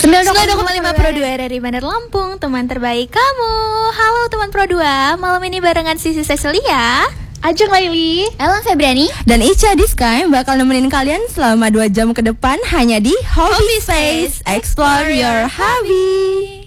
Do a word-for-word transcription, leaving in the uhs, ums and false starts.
sembilan puluh dua koma lima Pro dua R R I Bandar Lampung, teman terbaik kamu. Halo teman Pro dua, malam ini barengan Sisi Cecilia, Ajeng Laili, Ellen Febriani, dan Ica Diska yang bakal nemenin kalian selama dua jam ke depan hanya di Hobby Space. Explore your hobby.